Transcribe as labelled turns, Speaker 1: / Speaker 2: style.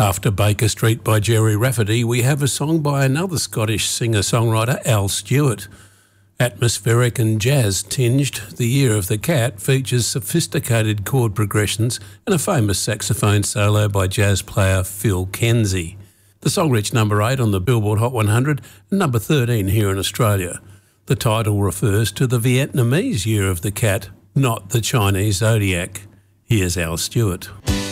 Speaker 1: After Baker Street by Jerry Rafferty, we have a song by another Scottish singer-songwriter, Al Stewart. Atmospheric and jazz-tinged, The Year of the Cat features sophisticated chord progressions and a famous saxophone solo by jazz player Phil Kenzie. The song reached number 8 on the Billboard Hot 100 and number 13 here in Australia. The title refers to the Vietnamese Year of the Cat, not the Chinese zodiac. Here's Al Stewart.